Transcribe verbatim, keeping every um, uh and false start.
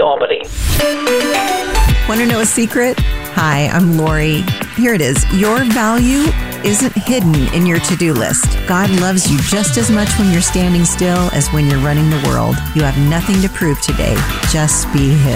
Albany. Want to know a secret? Hi, I'm Lori. Here it is. Your value isn't hidden in your to-do list. God loves you just as much when you're standing still as when you're running the world. You have nothing to prove today. Just be His.